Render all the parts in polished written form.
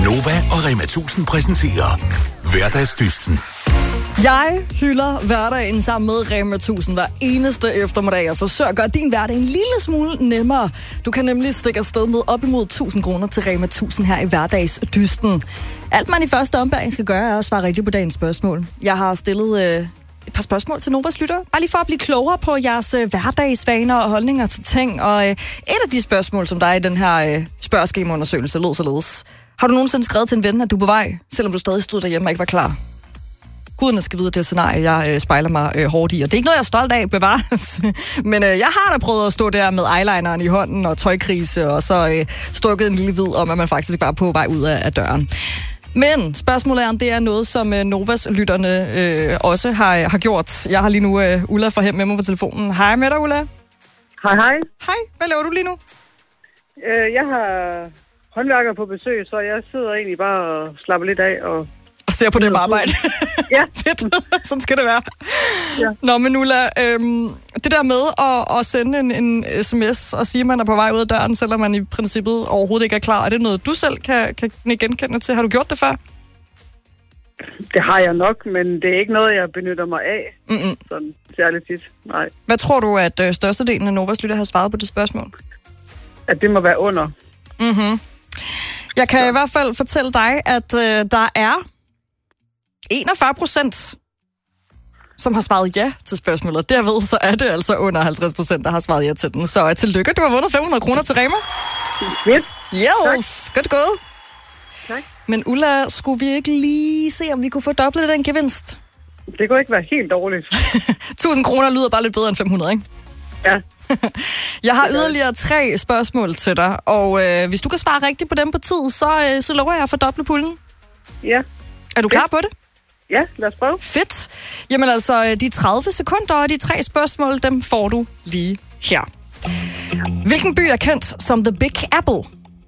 Nova og Rema 1000 præsenterer Hverdagsdysten. Jeg hylder hverdagen sammen med Rema 1000 hver eneste eftermiddag og forsøger at gøre din hverdag en lille smule nemmere. Du kan nemlig stikke afsted med op imod 1000 kroner til Rema 1000 her i Hverdagsdysten. Alt man i første ombæring skal gøre er at svare rigtigt på dagens spørgsmål. Jeg har stillet et par spørgsmål til Novas lytter, bare lige for at blive klogere på jeres hverdagsvaner og holdninger til ting. Og et af de spørgsmål, som der er i den her spørgeskemaundersøgelse, lød således. Har du nogensinde skrevet til en ven, at du er på vej, selvom du stadig stod derhjemme og ikke var klar? Guderne skal vide det scenarie, jeg spejler mig hårdt i. Og det er ikke noget, jeg er stolt af, bevares. Men jeg har da prøvet at stå der med eyelineren i hånden og tøjkrise, og så stukket en lille vid om, at man faktisk var på vej ud af døren. Men spørgsmålet er, om det er noget, som Novas lytterne også har gjort. Jeg har lige nu Ulla fra Hem med mig på telefonen. Hej med dig, Ulla. Hej, hej. Hej, hvad laver du lige nu? Jeg har håndværkere på besøg, så jeg sidder egentlig bare og slapper lidt af og ser på dem arbejde. Ja. Fedt. Sådan skal det være. Ja. Nå, men Ulla, det der med at sende en sms og sige, at man er på vej ud af døren, selvom man i princippet overhovedet ikke er klar, er det noget, du selv kan genkende til? Har du gjort det før? Det har jeg nok, men det er ikke noget, jeg benytter mig af. Sådan særligt tit. Nej. Hvad tror du, at størstedelen af Novas lytter har svaret på det spørgsmål? At det må være under. Mm-hmm. Jeg kan i hvert fald fortælle dig, at der er 41%, som har svaret ja til spørgsmålet. Derved så er det altså under 50%, der har svaret ja til den. Så tillykke, du har vundet 500 kroner til Rema. Fedt. Yes, godt gået. Tak. Men Ulla, skulle vi ikke lige se, om vi kunne få dobbelt den gevinst? Det kunne ikke være helt dårligt. 1000 kroner lyder bare lidt bedre end 500, ikke? Ja. Jeg har yderligere 3 spørgsmål til dig, og hvis du kan svare rigtigt på dem på tid, så lover jeg at fordoble puljen. Ja. Er du klar på det? Ja, lad os prøve. Fedt. Jamen altså, de 30 sekunder og de 3 spørgsmål, dem får du lige her. Hvilken by er kendt som The Big Apple?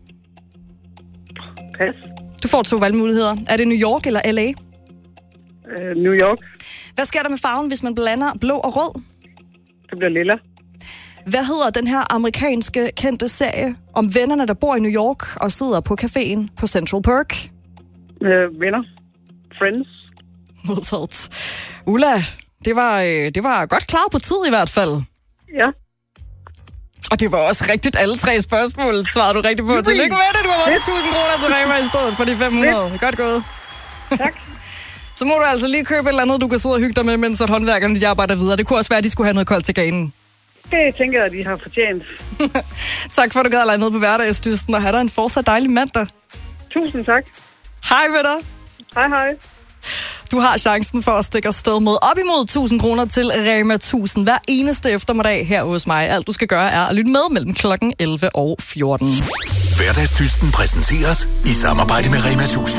Pas. Du får 2 valgmuligheder. Er det New York eller LA? New York. Hvad sker der med farven, hvis man blander blå og rød? Det bliver lilla. Hvad hedder den her amerikanske kendte serie om vennerne, der bor i New York og sidder på caféen på Central Perk? Venner. Friends. Modtaget. Ulla, det var godt klaret på tid i hvert fald. Ja. Og det var også rigtigt alle 3 spørgsmål, svarede du rigtigt på. Tillykke med det, du har vundet 1000 kroner til Rema i stedet for de 500. Godt gået. Tak. Så må du altså lige købe et eller andet, du kan sidde og hygge dig med, mens at håndværkerne de arbejder videre. Det kunne også være, at de skulle have noget koldt til ganen. Det tænker jeg, at de har fortjent. Tak for, at du gad at lade med på Hverdagsdysten, og have dig en fortsat dejlig mandag. Tusind tak. Hej med dig. Hej, hej. Du har chancen for at stikke afsted med op imod 1000 kroner til Rema 1000 hver eneste eftermiddag her hos mig. Alt du skal gøre er at lytte med mellem klokken 11 og 14. Hverdagsdysten præsenteres i samarbejde med Rema 1000.